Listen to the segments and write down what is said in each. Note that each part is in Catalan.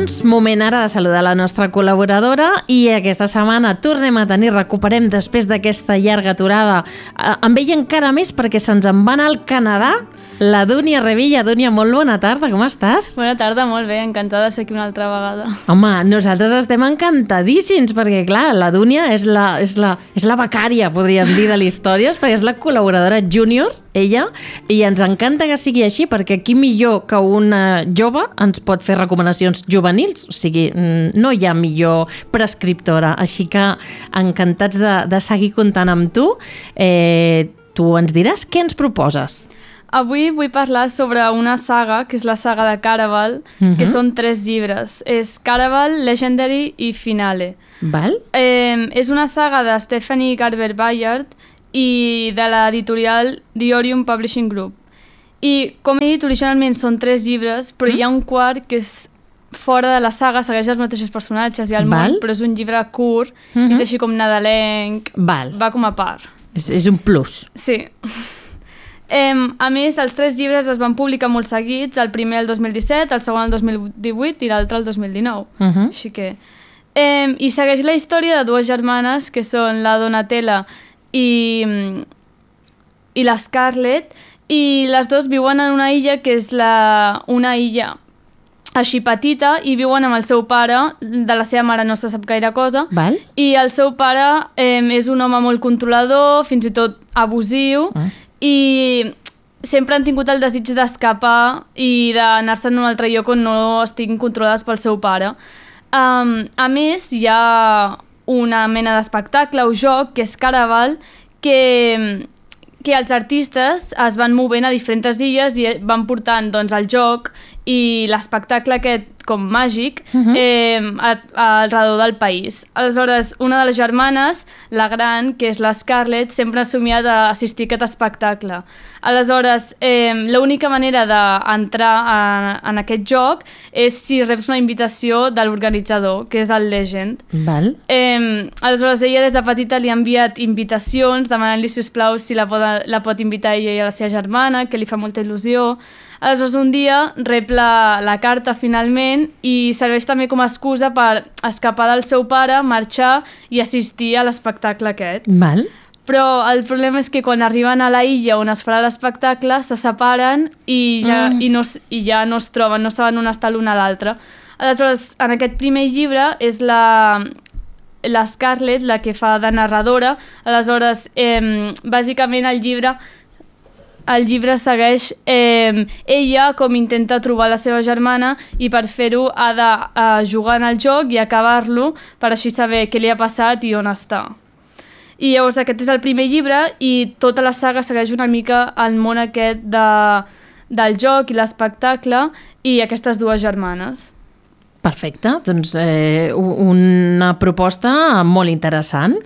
doncs, moment ara de saludar la nostra col·laboradora i aquesta setmana tornem a tenir, recuperem després d'aquesta llarga aturada, amb ella encara més perquè se'ns en va anar al Canadà, la Dúnia Revilla. Dúnia, molt bona tarda, com estàs? Bona tarda, molt bé, encantada de ser aquí una altra vegada. Home, nosaltres estem encantadíssims perquè, clar, la Dúnia és la becària, podríem dir, de l'Històries, perquè és la col·laboradora júnior, ella, i ens encanta que sigui així perquè qui millor que una jove ens pot fer recomanacions juvenils, o sigui, no hi ha millor prescriptora, així que encantats de seguir comptant amb tu. Tu ens diràs què ens proposes? Avui vull parlar sobre una saga, que és la saga de Caraval, que són 3 llibres. És Caraval, Legendary i Finale. Val? És una saga de Stephanie Garber Bayard i de l'editorial The Orion Publishing Group. I, com he dit, originalment són 3 llibres, però hi ha un quart que és fora de la saga, segueix els mateixos personatges i el món, però és un llibre curt, és així com nadalenc, va com a part. És un plus. Sí. A més, els 3 llibres es van publicar molt seguits, el primer el 2017, el segon el 2018 i l'altre el 2019. Així que... I segueix la història de 2 germanes, que són la Donatella i la Scarlett, i les 2 viuen en una illa que és una illa així petita, i viuen amb el seu pare. De la seva mare no se sap gaire cosa. Val. I el seu pare és un home molt controlador, fins i tot abusiu, i sempre han tingut el desig d'escapar i d'anar-se en un altre lloc on no estiguin controlades pel seu pare. A més, hi ha una mena d'espectacle o joc, que és Caraval, que els artistes es van movent a diferents illes i van portant doncs, el joc i l'espectacle aquest com màgic al redor del país. Aleshores, una de les germanes, la gran, que és la Scarlett, sempre ha somiat a assistir a aquest espectacle. Aleshores, l'única manera d'entrar en aquest joc és si reps una invitació de l'organitzador, que és el Legend. Val. Aleshores, ella des de petita li ha enviat invitacions demanant-li, sisplau, si la pot invitar ella i a la seva germana, que li fa molta il·lusió. Aleshores, un dia rep la carta finalment i serveix també com a excusa per escapar del seu pare, marxar i assistir a l'espectacle aquest. Val. Però el problema és que quan arriben a la illa on es farà l'espectacle se separen i ja no es troben, no saben on està l'una a l'altra. Aleshores, en aquest primer llibre és la Scarlett la que fa de narradora. Aleshores, bàsicament el llibre segueix ella com intenta trobar la seva germana i per fer-ho ha de jugar en el joc i acabar-lo per així saber què li ha passat i on està. I llavors aquest és el primer llibre i tota la saga segueix una mica el món aquest del joc i l'espectacle i aquestes 2 germanes. Perfecte, doncs una proposta molt interessant.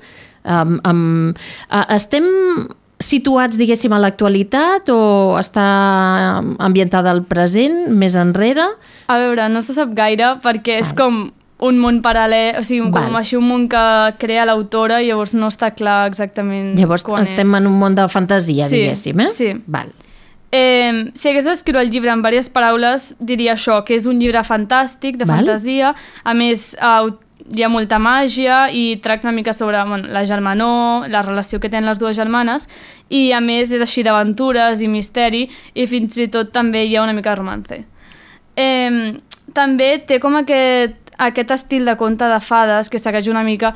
Estem situats, diguéssim, a l'actualitat o està ambientada al present, més enrere? A veure, no se sap gaire perquè és com un món paral·lel, o sigui, com així un món que crea l'autora i llavors no està clar exactament llavors quan estem en un món de fantasia, diguéssim, eh? Sí. Val. Si hagués d'escriure el llibre en diverses paraules, diria això, que és un llibre fantàstic, de fantasia. A més, hi ha molta màgia i tracta una mica sobre la germanor, la relació que tenen les 2 germanes, i a més és així d'aventures i misteri i fins i tot també hi ha una mica de romance. També té com aquest estil de conte de fades que segueix una mica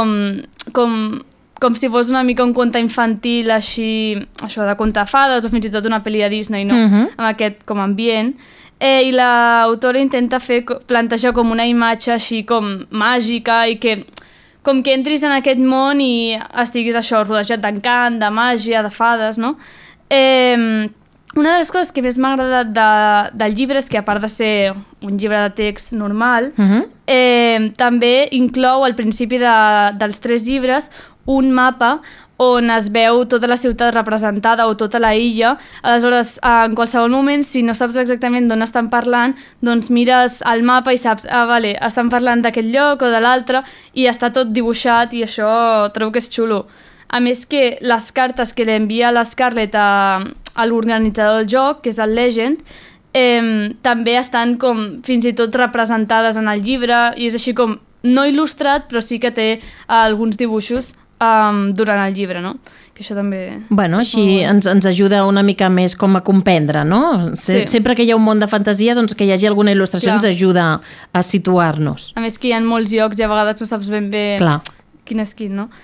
com si fos una mica un conte infantil així, això de conte de fades o fins i tot una pel·li de Disney, no? Amb aquest com ambient. I l'autora intenta plantejar com una imatge així com màgica i que com que entris en aquest món i estiguis això, rodejat d'encant, de màgia, de fades, no? Una de les coses que més m'ha agradat del llibre és que, a part de ser un llibre de text normal, també inclou al principi dels 3 llibres un mapa on es veu tota la ciutat representada o tota la illa. Aleshores, en qualsevol moment, si no saps exactament d'on estan parlant, doncs mires el mapa i saps, vale, estan parlant d'aquest lloc o de l'altre i està tot dibuixat i això trobo que és xulo. A més que les cartes que li envia la Scarlett a l'organitzador del joc, que és el Legend, també estan com fins i tot representades en el llibre i és així com no il·lustrat però sí que té alguns dibuixos durant el llibre, no? Que això també... Bueno, així ens ajuda una mica més com a comprendre, no? Sempre que hi ha un món de fantasia, doncs que hi hagi alguna il·lustració ens ajuda a situar-nos. A més que hi ha molts llocs i a vegades no saps ben bé quin és quin, no?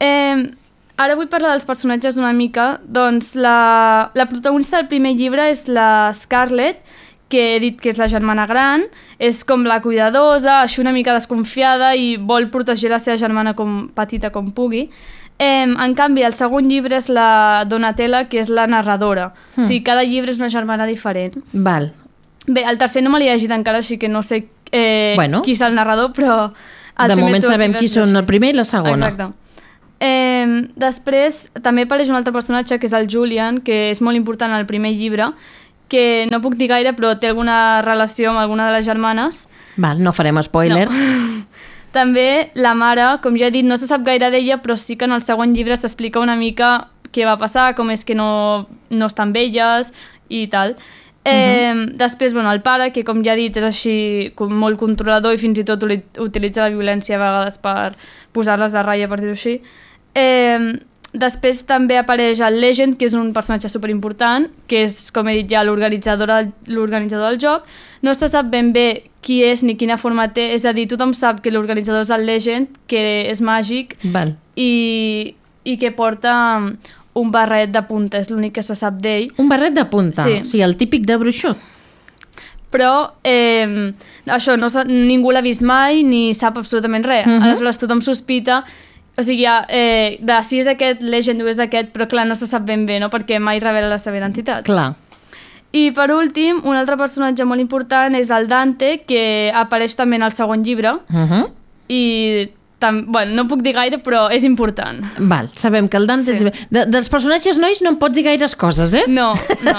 Ara vull parlar dels personatges una mica. Doncs la protagonista del primer llibre és la Scarlett, que he dit que és la germana gran, és com la cuidadosa, així una mica desconfiada i vol protegir la seva germana com petita com pugui. En canvi, el segon llibre és la Donatella, que és la narradora. O sigui, cada llibre és una germana diferent. Val. Bé, el tercer no me l'he llegit encara, així que no sé qui és el narrador, però... De moment sabem qui són el primer i la segona. Exacte. Després també apareix un altre personatge que és el Julian, que és molt important al primer llibre, que no puc dir gaire però té alguna relació amb alguna de les germanes. Val, no farem spoiler. No. També la mare, com ja he dit, no se sap gaire d'ella, però sí que en el segon llibre s'explica una mica què va passar, com és que no estan amb elles i tal. Després, el pare, que com ja he dit és així com molt controlador i fins i tot utilitza la violència a vegades per posar-les de ratlla, per dir-ho així. Després també apareix el Legend, que és un personatge superimportant, que és, com he dit ja, l'organitzador del joc. No se sap ben bé qui és ni quina forma té, és a dir, tothom sap que l'organitzador és el Legend, que és màgic i que porta un barret de punta, és l'únic que se sap d'ell. Un barret de punta? Sí. O sigui, el típic de bruixot? Però això, ningú l'ha vist mai ni sap absolutament res. Aleshores tothom sospita. O sigui, de si és aquest Legend o és aquest, però clar, no se sap ben bé, no? Perquè mai revela la seva identitat. Clar. I per últim, un altre personatge molt important és el Dante, que apareix també en el segon llibre. I, no puc dir gaire, però és important. Val, sabem que el Dante és... Dels personatges nois no em pots dir gaires coses, eh? No.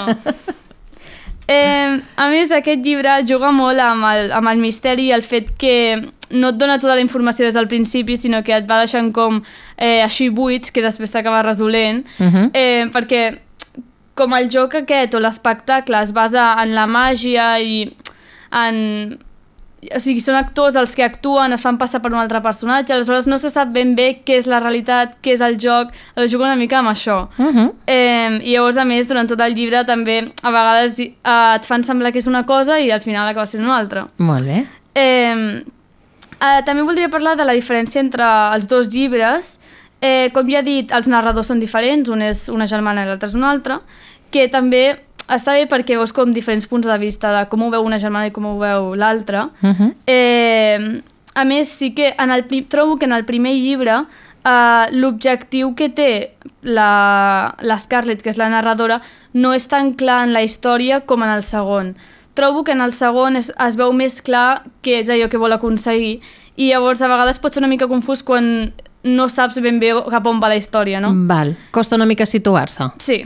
A més, aquest llibre juga molt amb el misteri i el fet que no et dona tota la informació des del principi, sinó que et va deixant com així buits que després t'acaba resolent, perquè com el joc aquest o l'espectacle es basa en la màgia i en... O sigui, són actors dels que actuen, es fan passar per un altre personatge, aleshores no se sap ben bé què és la realitat, què és el joc, el juga una mica amb això. I llavors, a més, durant tot el llibre també a vegades et fan semblar que és una cosa i al final acaba sent una altra. Molt bé. També voldria parlar de la diferència entre els dos llibres. Com ja he dit, els narradors són diferents, un és una germana i l'altre és una altra, que també està bé perquè veus com diferents punts de vista de com ho veu una germana i com ho veu l'altra. A més, sí que trobo que en el primer llibre l'objectiu que té la Scarlett, que és la narradora, no és tan clar en la història com en el segon. Trobo que en el segon es veu més clar què és allò que vol aconseguir i llavors a vegades pot ser una mica confús quan no saps ben bé cap on va la història, no? Val, costa una mica situar-se. Sí.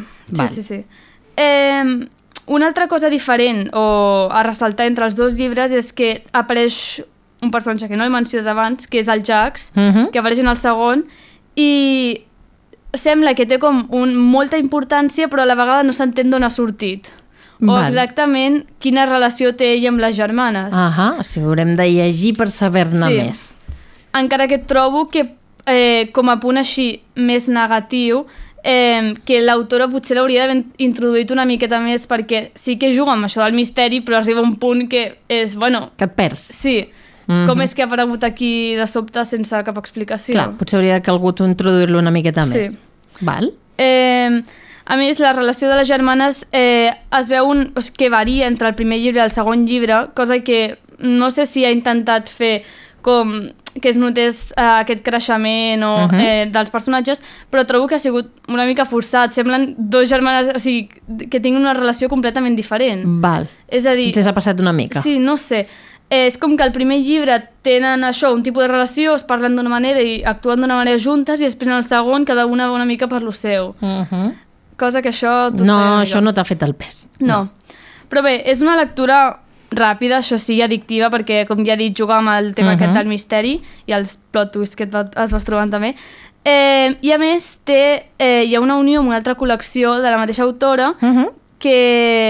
Una altra cosa diferent o a ressaltar entre els dos llibres és que apareix un personatge que no he mencionat abans, que és el Jax, que apareix en el segon i sembla que té com molta importància però a la vegada no s'entén d'on ha sortit. O exactament quina relació té ell amb les germanes. O sigui, haurem de llegir per saber-ne més. Encara que trobo que com a punt així més negatiu que l'autora potser l'hauria d'haver introduït una miqueta més perquè sí que juga amb això del misteri però arriba un punt que és, que et perds. Sí, com és que ha aparegut aquí de sobte sense cap explicació. Clar, potser hauria calgut introduir-lo una miqueta més. Val. A més, la relació de les germanes es veu que varia entre el primer llibre i el segon llibre, cosa que no sé si ha intentat fer com que es notés aquest creixement dels personatges, però trobo que ha sigut una mica forçat. Semblen dos germanes, o sigui, que tinguin una relació completament diferent. Val. És a dir... S'ha passat una mica. Sí, no sé. És com que al primer llibre tenen això, un tipus de relació, es parlen d'una manera i actuen d'una manera juntes, i després en el segon cada una va una mica per lo seu. Cosa que això... això no t'ha fet el pes. No. Però bé, és una lectura ràpida, això sí, addictiva, perquè, com ja he dit, juga amb el tema aquest del misteri i els plot twists que es vas trobant també. I a més, hi ha una unió amb una altra col·lecció de la mateixa autora que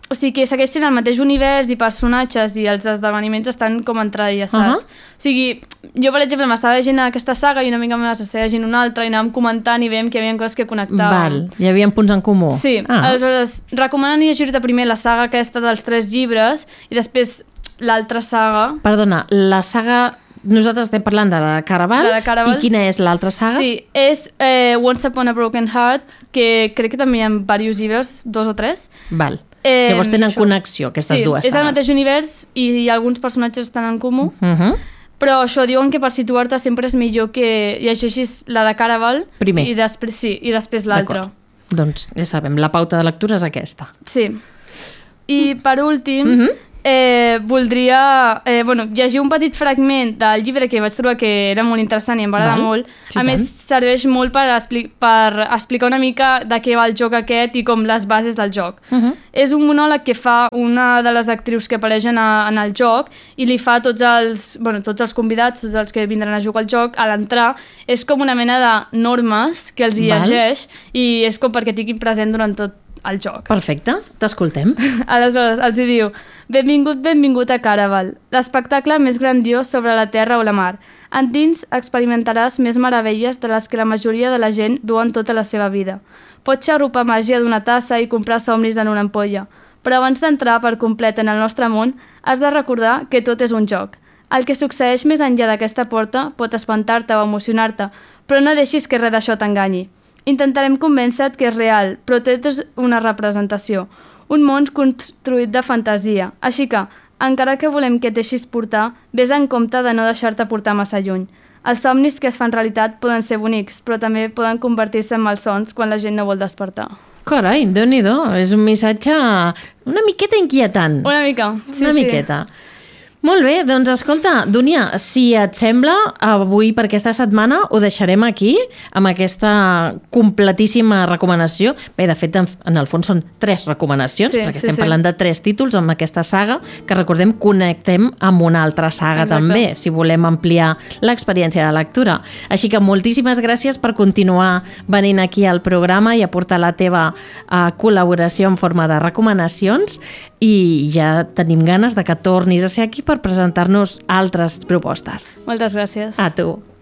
o sigui, que segueixin el mateix univers i personatges i els esdeveniments estan com entrellaçats. O sigui, jo, per exemple, m'estava llegint aquesta saga i una mica més estava llegint una altra i anàvem comentant i veiem que hi havia coses que connectaven. Hi havia punts en comú. Sí, aleshores, recomanen llegir-te primer la saga aquesta dels 3 llibres i després l'altra saga. Perdona, la saga... Nosaltres estem parlant de la Caraval. I quina és l'altra saga? Sí, és Once Upon a Broken Heart, que crec que també hi ha diversos llibres, 2 o 3. Val. Llavors tenen connexió, aquestes dues sagues. Sí, és el mateix univers i alguns personatges estan en comú. Però això, diuen que per situar-te sempre és millor que llegeixis la de Caraval primer. I després l'altra. Doncs ja sabem, la pauta de lectura és aquesta. Sí. I per últim... voldria llegir un petit fragment del llibre que vaig trobar que era molt interessant i em va agradar molt. A més, serveix molt per explicar una mica de què va el joc aquest i com les bases del joc. És un monòleg que fa una de les actrius que apareixen en el joc i li fa a tots els convidats, tots els que vindran a jugar al joc, a l'entrar. És com una mena de normes que els hi llegeix i és com perquè tinguin present durant tot el joc. Perfecte, t'escoltem. Aleshores, els hi diu: benvingut a Caraval, l'espectacle més grandiós sobre la terra o la mar. Endins experimentaràs més meravelles de les que la majoria de la gent viuen tota la seva vida. Pots xarrupar màgia d'una tassa i comprar somnis en una ampolla, però abans d'entrar per complet en el nostre món, has de recordar que tot és un joc. El que succeeix més enllà d'aquesta porta pot espantar-te o emocionar-te, però no deixis que res d'això t'enganyi. Intentarem convèncer-te que és real, però tot és una representació. Un món construït de fantasia. Així que, encara que volem que et deixis portar, vés en compte de no deixar-te portar massa lluny. Els somnis que es fan realitat poden ser bonics, però també poden convertir-se en malsons quan la gent no vol despertar. Carai, Déu-n'hi-do, és un missatge una miqueta inquietant. Una mica, sí. Una miqueta. Molt bé, doncs escolta, Dúnia, si et sembla, avui per aquesta setmana ho deixarem aquí, amb aquesta completíssima recomanació. Bé, de fet, en el fons són 3 recomanacions, perquè estem parlant de 3 títols amb aquesta saga, que recordem, connectem amb una altra saga també, si volem ampliar l'experiència de lectura. Així que moltíssimes gràcies per continuar venint aquí al programa i aportar la teva col·laboració en forma de recomanacions, i ja tenim ganes de que tornis a ser aquí per presentar-nos altres propostes. Moltes gràcies. A tu.